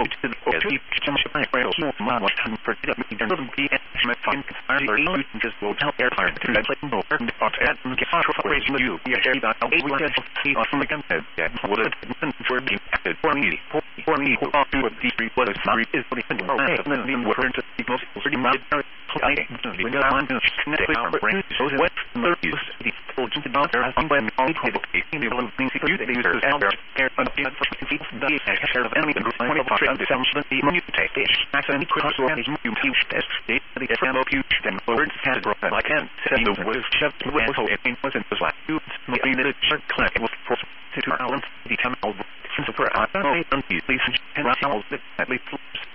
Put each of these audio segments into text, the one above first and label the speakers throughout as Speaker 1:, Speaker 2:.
Speaker 1: to the OT, I rail, my one time for the meter of the estimate fine, I just will tell air fire to that plate over and part at and get far from raising you. We are that I'll be with see off from the gun head, would it for being acted for me, who ought to have deep what is not is what he can do. And then the word to the most pretty much. I we got on to connect our brain, so what the use the told to the doctor, I'm when all the people taking the little things you the users out there, and the share of enemy and point of trade the sounds that the mutate fish. Accidentally cross or any you teach test, the different of you, then words has broken. I can't say the words shoved away, so it wasn't just like you, maybe that it's click was forced to our the temple. For I don't know, these and rationals at least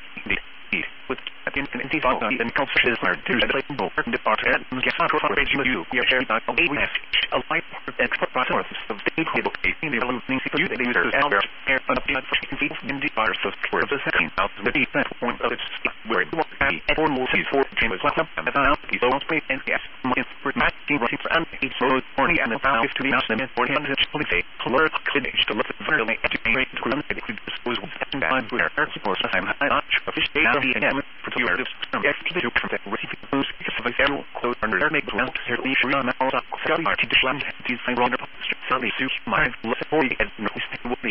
Speaker 1: with infinity thought and cultures are to the label and depart and get out of you. We are sharing a life expert process of the table in the losing you the users out there and a blood for in the virus of the second out the defense point of its where it was a formal C4 chambers like them and out the old space and yes for matching right and it's so horny and about to be asked them for him to say clerk finish to look at very educated to run it could dispose of that time where support I'm not sure if it's for two years to protect receiving those because of a several close under their make round to the free on all that to the land these things wrong certainly suit my for you and no will be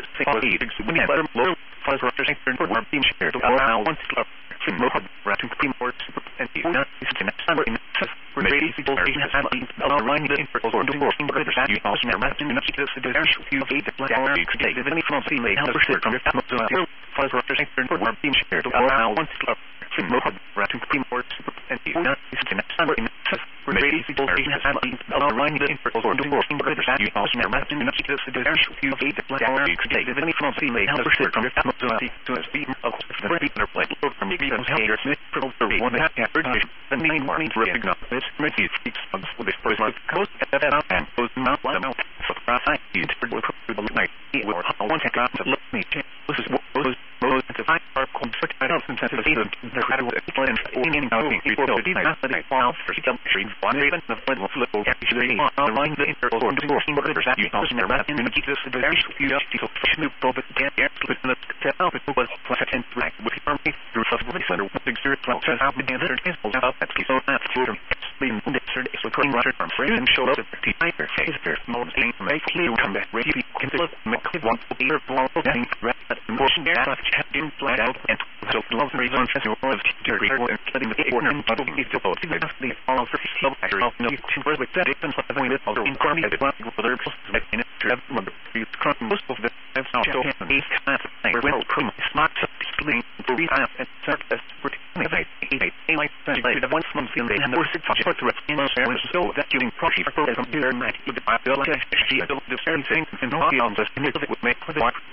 Speaker 1: when you let them low fuzz rushers and for being shared or now once more rather to more and you know it's the next time in maybe people are align the input or the working but that you also never imagine that it's the dash you feed the black hour you could take any from the late how to from your fuzz rushers and for being shared or now once more rather to more and you know it's the next time in maybe people are align the input or the working but that you also never imagine that it's the dash you feed the black hour you could take any from the late how to from your to speed of the beater plate from the haters for one that the main warning to recognize this maybe speaks of this person coast and goes not one out so I need to the night or how one take out let me this is what was to find our conflict I don't think that the crowd was explained in nothing before the not that I found for some stream one even the little flip actually align the interval or the working but that you also never in the Jesus the very few people Snoop Dogg can with the tell it was flat and black with army through the center with the exterior clouds how the other is up at so that's for being the third is recording Roger from frame and show up the tiger face there more thing make clear come back ready can look make one ear blow thing red motion there have been flat out and so love the reason for your of degree and letting the corner and bubble is to both the all for the factor of no to where with that and so when it all in corner the one for their like in it have remember you crop most of the have now so these kind of things well smart display for we have and surface for a like the one from they have more support to in so that you project for the computer night with the biology the very thing and all the with make for the